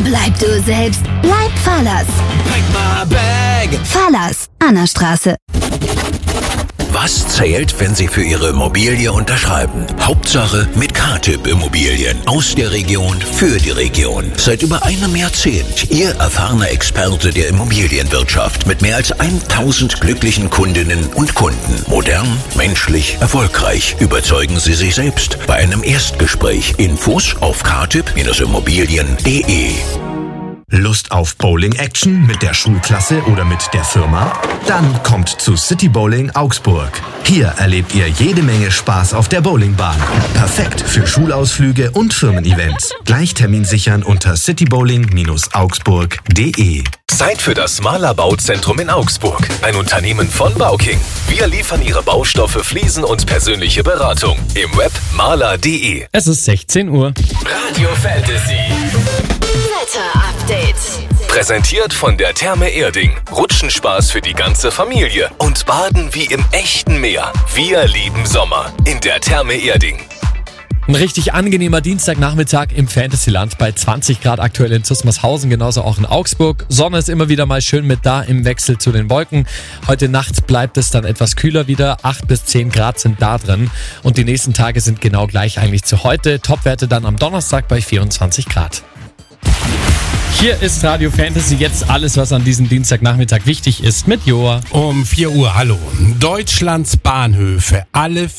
Bleib du selbst. Bleib Fallers. Pack my bag. Fallers, Annastraße. Was zählt, wenn Sie für Ihre Immobilie unterschreiben? Hauptsache mit K-Tipp Immobilien. Aus der Region für die Region. Seit über einem Jahrzehnt Ihr erfahrener Experte der Immobilienwirtschaft mit mehr als 1000 glücklichen Kundinnen und Kunden. Modern, menschlich, erfolgreich. Überzeugen Sie sich selbst bei einem Erstgespräch. Infos auf ktipp-immobilien.de. Lust auf Bowling-Action mit der Schulklasse oder mit der Firma? Dann kommt zu City Bowling Augsburg. Hier erlebt ihr jede Menge Spaß auf der Bowlingbahn. Perfekt für Schulausflüge und Firmen-Events. Gleich Termin sichern unter citybowling-augsburg.de. Zeit für das Malerbauzentrum in Augsburg. Ein Unternehmen von Bauking. Wir liefern Ihre Baustoffe, Fliesen und persönliche Beratung. Im Web maler.de. Es ist 16 Uhr. Radio Fantasy. Wetter-Update. Präsentiert von der Therme Erding. Rutschenspaß für die ganze Familie. Und Baden wie im echten Meer. Wir lieben Sommer. In der Therme Erding. Ein richtig angenehmer Dienstagnachmittag im Fantasyland bei 20 Grad aktuell in Zusmarshausen, genauso auch in Augsburg. Sonne ist immer wieder mal schön mit da im Wechsel zu den Wolken. Heute Nacht bleibt es dann etwas kühler wieder. 8 bis 10 Grad sind da drin. Und die nächsten Tage sind genau gleich eigentlich zu heute. Topwerte dann am Donnerstag bei 24 Grad. Hier ist Radio Fantasy, jetzt alles, was an diesem Dienstagnachmittag wichtig ist, mit Joa. Um 4 Uhr, hallo. Deutschlands Bahnhöfe, alle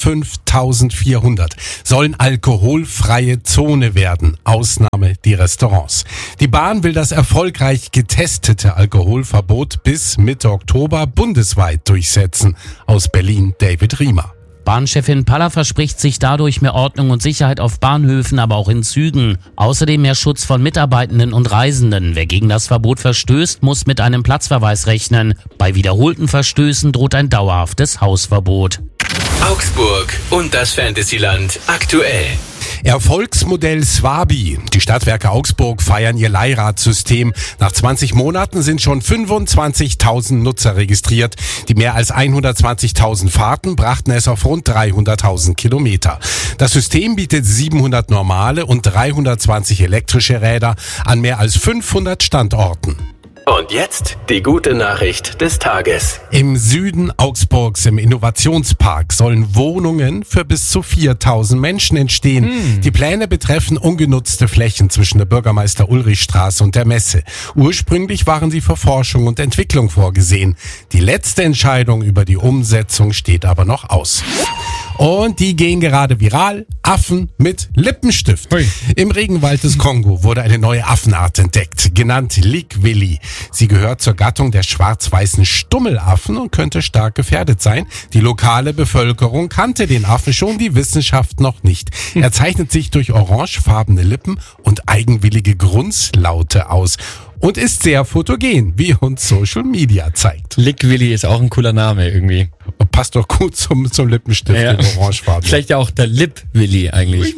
5400, sollen alkoholfreie Zone werden. Ausnahme die Restaurants. Die Bahn will das erfolgreich getestete Alkoholverbot bis Mitte Oktober bundesweit durchsetzen. Aus Berlin David Riemer. Bahnchefin Paller verspricht sich dadurch mehr Ordnung und Sicherheit auf Bahnhöfen, aber auch in Zügen. Außerdem mehr Schutz von Mitarbeitenden und Reisenden. Wer gegen das Verbot verstößt, muss mit einem Platzverweis rechnen. Bei wiederholten Verstößen droht ein dauerhaftes Hausverbot. Augsburg und das Fantasyland aktuell. Erfolgsmodell Swabi. Die Stadtwerke Augsburg feiern ihr Leihradsystem. Nach 20 Monaten sind schon 25.000 Nutzer registriert. Die mehr als 120.000 Fahrten brachten es auf rund 300.000 Kilometer. Das System bietet 700 normale und 320 elektrische Räder an mehr als 500 Standorten. Und jetzt die gute Nachricht des Tages. Im Süden Augsburgs im Innovationspark sollen Wohnungen für bis zu 4.000 Menschen entstehen. Die Pläne betreffen ungenutzte Flächen zwischen der Bürgermeister-Ulrich-Straße und der Messe. Ursprünglich waren sie für Forschung und Entwicklung vorgesehen. Die letzte Entscheidung über die Umsetzung steht aber noch aus. Und die gehen gerade viral. Affen mit Lippenstift. Hui. Im Regenwald des Kongo wurde eine neue Affenart entdeckt, genannt Likwili. Sie gehört zur Gattung der schwarz-weißen Stummelaffen und könnte stark gefährdet sein. Die lokale Bevölkerung kannte den Affen schon, die Wissenschaft noch nicht. Er zeichnet sich durch orangefarbene Lippen und eigenwillige Grunzlaute aus. Und ist sehr fotogen, wie uns Social Media zeigt. Likwili ist auch ein cooler Name irgendwie. Passt doch gut zum Lippenstift in Orangefarben. Vielleicht ja auch der Lip-Willi eigentlich.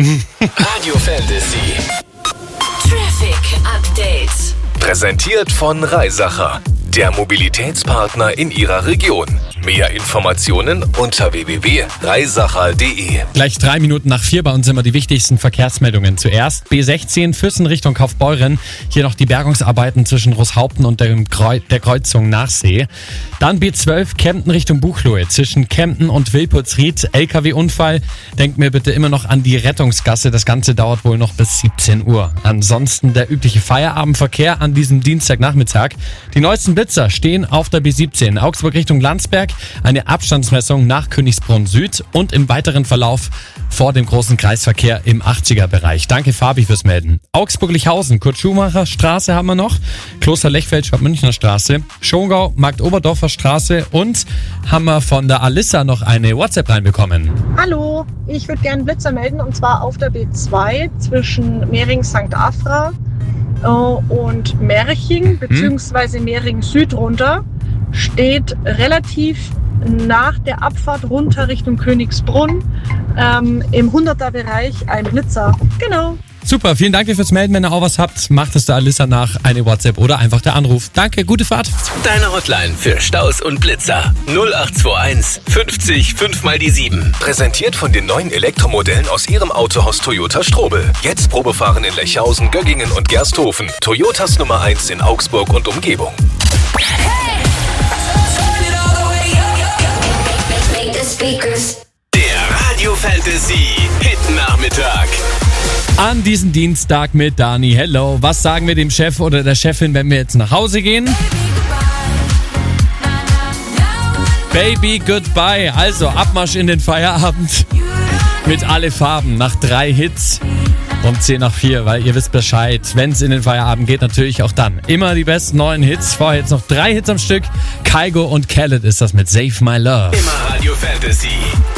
Radio Fantasy. Traffic Update. Präsentiert von Reisacher. Der Mobilitätspartner in Ihrer Region. Mehr Informationen unter www.reisacher.de. Gleich 3 Minuten nach 4 bei uns immer die wichtigsten Verkehrsmeldungen. Zuerst B16 Füssen Richtung Kaufbeuren. Hier noch die Bergungsarbeiten zwischen Roßhaupten und der Kreuzung Nachsee. Dann B12 Kempten Richtung Buchloe. Zwischen Kempten und Wilpolsried LKW-Unfall. Denkt mir bitte immer noch an die Rettungsgasse. Das Ganze dauert wohl noch bis 17 Uhr. Ansonsten der übliche Feierabendverkehr an diesem Dienstagnachmittag. Die neuesten Blitzer stehen auf der B17 Augsburg Richtung Landsberg. Eine Abstandsmessung nach Königsbrunn Süd und im weiteren Verlauf vor dem großen Kreisverkehr im 80er-Bereich. Danke Fabi fürs Melden. Augsburg-Lichhausen, Kurt-Schumacher-Straße haben wir noch, Kloster-Lechfeld-Schwab-Münchner Straße, Schongau, Markt-Oberdorfer Straße und haben wir von der Alissa noch eine WhatsApp reinbekommen. Hallo, ich würde gerne Blitzer melden und zwar auf der B2 zwischen Mehring-St. Afra und Merching beziehungsweise Mehring Süd runter steht relativ nach der Abfahrt runter Richtung Königsbrunn im 100er Bereich ein Blitzer. Genau. Super, vielen Dank dir fürs Melden. Wenn ihr auch was habt, macht es der Alissa nach, eine WhatsApp oder einfach der Anruf. Danke, gute Fahrt. Deine Hotline für Staus und Blitzer 0821 50 5 mal die 7. Präsentiert von den neuen Elektromodellen aus Ihrem Autohaus Toyota Strobel. Jetzt Probefahren in Lechhausen, Göggingen und Gersthofen. Toyotas Nummer 1 in Augsburg und Umgebung. Der Radio Fantasy Hit-Nachmittag. An diesem Dienstag mit Dani. Hello, was sagen wir dem Chef oder der Chefin, wenn wir jetzt nach Hause gehen? Baby, goodbye. Also Abmarsch in den Feierabend mit alle Farben nach 3 Hits um 10 nach 4, weil ihr wisst Bescheid, wenn es in den Feierabend geht, natürlich auch dann. Immer die besten neuen Hits. Vorher jetzt noch 3 Hits am Stück. Kygo und Khaled ist das mit Save My Love. Immer Radio Fantasy.